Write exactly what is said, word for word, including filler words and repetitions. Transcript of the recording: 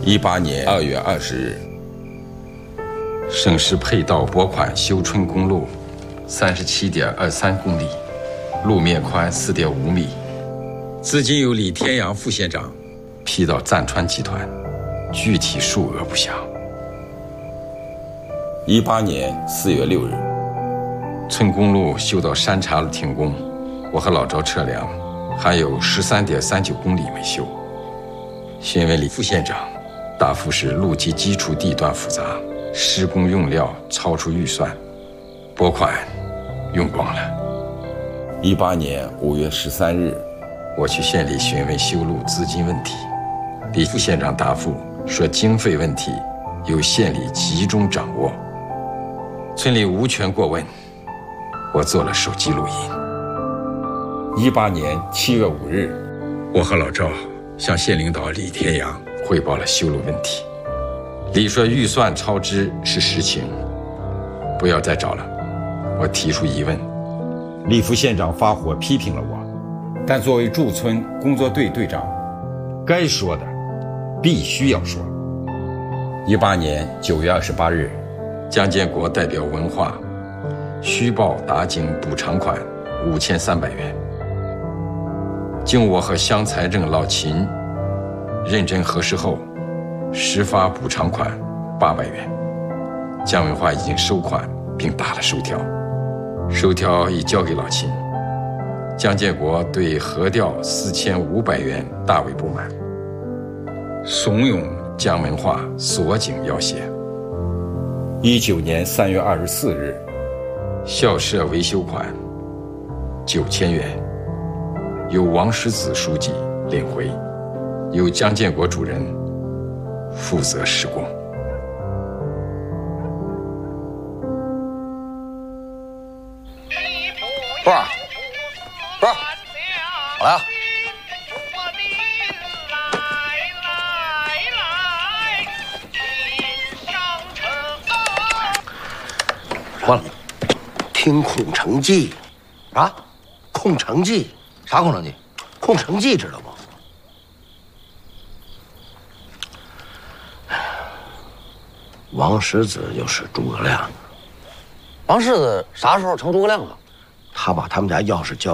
一八年二月二十日， 省市配套拨款修春公路三十七点二三公里，路面宽四点五米， 资金由李天阳副县长批到赞川集团，具体数额不详。 一八年四月六日， 村公路修到山岔路停工，我和老赵测量，还有十三点三九公里没修。询问李副县长，答复是路基基础地段复杂，施工用料超出预算，拨款用光了。 一八年五月十三日， 我去县里询问修路资金问题，李副县长答复说经费问题由县里集中掌握，村里无权过问。我做了手机录音。 一八年七月五日， 我和老赵向县领导李天阳汇报了修路问题。李说预算超支是实情，不要再找了。我提出疑问， 李副县长发火批评了我，但作为驻村工作队队长，该说的必须要说。一八年九月二十八日， 江建国代表文化虚报打井补偿款五千三百元，经我和乡财政老秦认真核实后，实发补偿款八百元。江文化已经收款并打了收条，收条已交给老秦。江建国对核调四千五百元大为不满，怂恿江文化锁井要挟。 一九年三月二十四日， 校舍维修款九千元，由王石子书记领回，由江建国主任负责施工。 波儿，波儿，我来了。完了，听《空城计》啊，《空城计》啥空城计？《空城计》知道不？王石子又是诸葛亮。 王世子啥时候成诸葛亮了？ 他把他们家钥匙交